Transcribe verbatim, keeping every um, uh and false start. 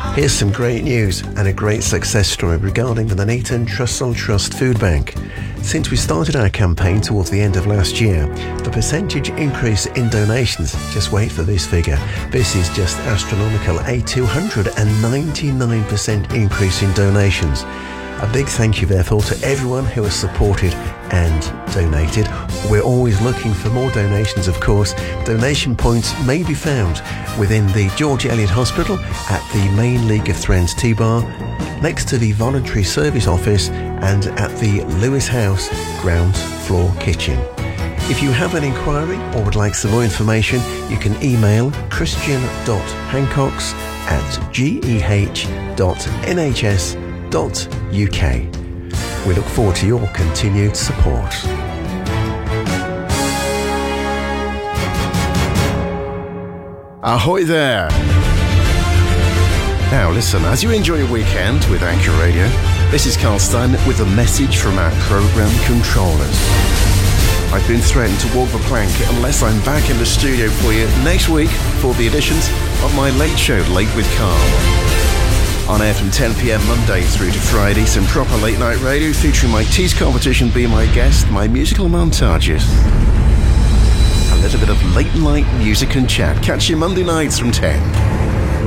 Here's some great news and a great success story regarding the Nuneaton Trussell Trust Food Bank. Since we started our campaign towards the end of last year, the percentage increase in donations, just wait for this figure, this is just astronomical, a two hundred ninety-nine percent increase in donations. A big thank you therefore to everyone who has supported and donated. We're always looking for more donations, of course. Donation points may be found within the George Eliot Hospital, at the main League of Thrones T-Bar, next to the Voluntary Service Office, and at the Lewis House ground floor kitchen. If you have an inquiry or would like some more information, you can email christian dot hancocks at g e h dot n h s dot u k. We look forward to your continued support. Ahoy there! Now listen, as you enjoy your weekend with Anchor Radio, this is Carl Stein with a message from our program controllers. I've been threatened to walk the plank unless I'm back in the studio for you next week for the editions of my late show, Late with Carl. On air from ten p.m. Monday through to Friday, some proper late night radio featuring my tease competition, Be My Guest, my musical montages, a little bit of late night music and chat. Catch you Monday nights from ten.